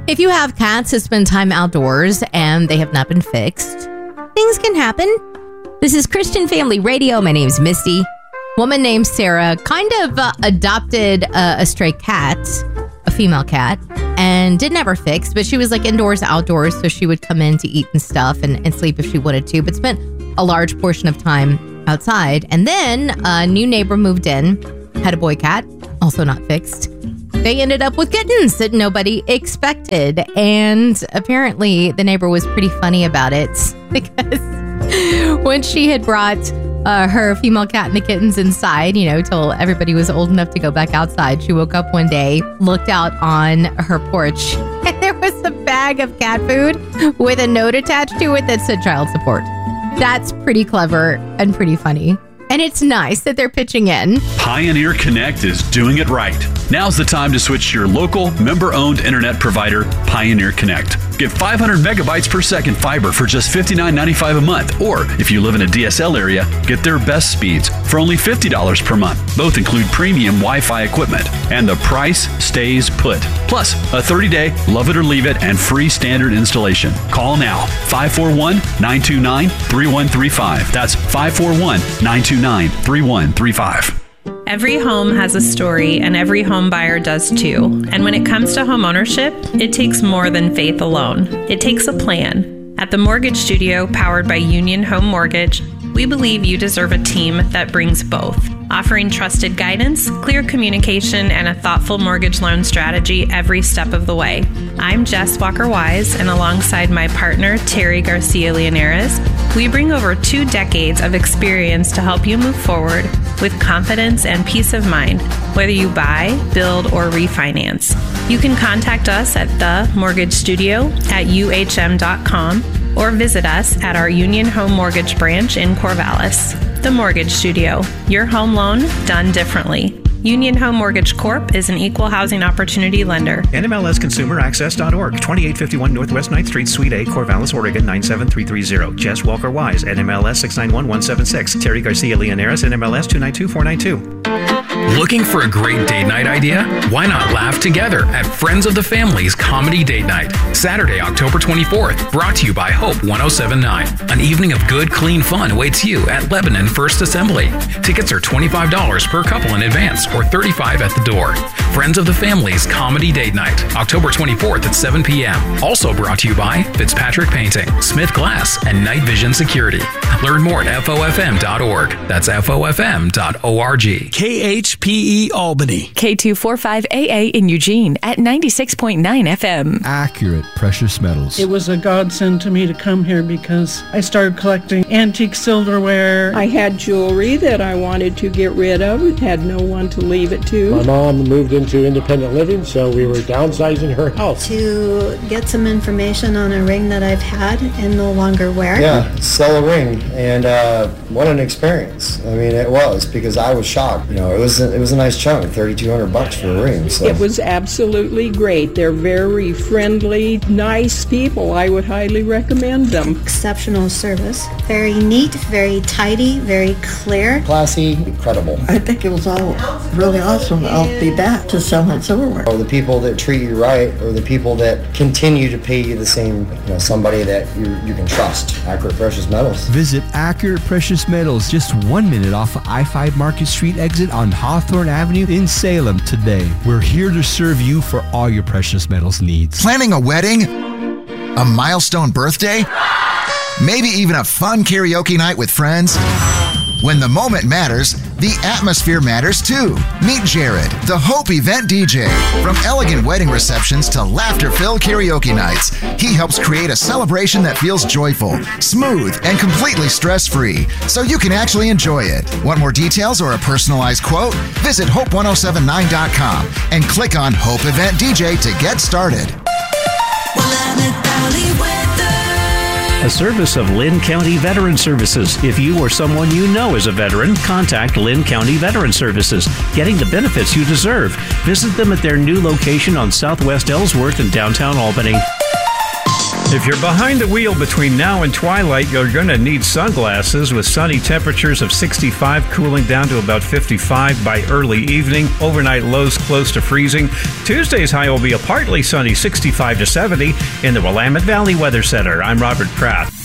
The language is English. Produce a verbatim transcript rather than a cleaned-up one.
If you have cats that spend time outdoors and they have not been fixed, things can happen. This is Christian Family Radio. My name's Misty. Woman named Sarah kind of uh, adopted uh, a stray cat, a female cat, and didn't have her fixed, but she was like indoors, outdoors, so she would come in to eat and stuff and, and sleep if she wanted to, but spent a large portion of time outside. And then a new neighbor moved in, had a boy cat, also not fixed. They ended up with kittens that nobody expected. And apparently the neighbor was pretty funny about it because when she had brought uh, her female cat and the kittens inside, you know, till everybody was old enough to go back outside, she woke up one day, looked out on her porch, and there was a bag of cat food with a note attached to it that said child support. That's pretty clever and pretty funny. And it's nice that they're pitching in. Pioneer Connect is doing it right. Now's the time to switch to your local, member-owned internet provider, Pioneer Connect. Get five hundred megabytes per second fiber for just fifty-nine ninety-five a month. Or, if you live in a D S L area, get their best speeds for only fifty dollars per month. Both include premium Wi-Fi equipment. And the price stays put. Plus, a thirty-day, love it or leave it, and free standard installation. Call now, five four one, nine two nine, three one three five. That's five four one, nine two nine, three one three five. Every home has a story, and every home buyer does too. And when it comes to home ownership, it takes more than faith alone. It takes a plan. At the Mortgage Studio, powered by Union Home Mortgage, we believe you deserve a team that brings both, offering trusted guidance, clear communication, and a thoughtful mortgage loan strategy every step of the way. I'm Jess Walker-Wise, and alongside my partner, Terry Garcia-Leonares, we bring over two decades of experience to help you move forward with confidence and peace of mind, whether you buy, build, or refinance. You can contact us at the mortgage studio at u h m dot com or visit us at our Union Home Mortgage branch in Corvallis. The Mortgage Studio, your home loan done differently. Union Home Mortgage Corp is an equal housing opportunity lender. N M L S consumer access dot org, twenty-eight fifty-one Northwest ninth Street, Suite A, Corvallis, Oregon, nine seven three three zero. Jess Walker-Wise, N M L S six nine one one seven six. Terry Garcia-Leonares, N M L S two nine two four nine two. Looking for a great date night idea? Why not laugh together at Friends of the Family's Comedy Date Night, Saturday, October twenty-fourth, brought to you by Hope ten seventy-nine. An evening of good, clean fun awaits you at Lebanon First Assembly. Tickets are twenty-five dollars per couple in advance or thirty-five dollars at the door. Friends of the Family's Comedy Date Night, October twenty-fourth at seven p.m. Also brought to you by Fitzpatrick Painting, Smith Glass, and Night Vision Security. Learn more at F O F M dot org. That's F O F M dot org. K H P E Albany. K two forty-five A A in Eugene at ninety-six point nine F M. Accurate Precious Metals. It was a godsend to me to come here because I started collecting antique silverware. I had jewelry that I wanted to get rid of and had no one to leave it to. My mom moved into independent living, so we were downsizing her house. To get some information on a ring that I've had and no longer wear. Yeah, sell a ring, and uh, what an experience. I mean, it was, because I was shocked. You know, it was a, it was a nice chunk, thirty-two hundred bucks for a ring. So. It was absolutely great. They're very friendly, nice people. I would highly recommend them. Exceptional service. Very neat, very tidy, very clear. Classy, incredible. I think it was all really awesome. I'll be back to sell my silverware. Or the people that treat you right, or the people that continue to pay you the same, you know, somebody that you you can trust. Accurate Precious Metals. Visit Accurate Precious Metals, just one minute off of I five Market Street exit on Hawthorne Avenue in Salem today. We're here to serve you for all your precious metals needs. Planning a wedding? A milestone birthday? Maybe even a fun karaoke night with friends? When the moment matters, the atmosphere matters too. Meet Jared, the Hope Event D J. From elegant wedding receptions to laughter-filled karaoke nights, he helps create a celebration that feels joyful, smooth, and completely stress-free, so you can actually enjoy it. Want more details or a personalized quote? Visit hope ten seventy-nine dot com and click on Hope Event D J to get started. A service of Lynn County Veteran Services. If you or someone you know is a veteran, contact Lynn County Veteran Services, getting the benefits you deserve. Visit them at their new location on Southwest Ellsworth in downtown Albany. If you're behind the wheel between now and twilight, you're going to need sunglasses with sunny temperatures of sixty-five, cooling down to about fifty-five by early evening. Overnight lows close to freezing. Tuesday's high will be a partly sunny sixty-five to seventy in the Willamette Valley Weather Center. I'm Robert Kraft.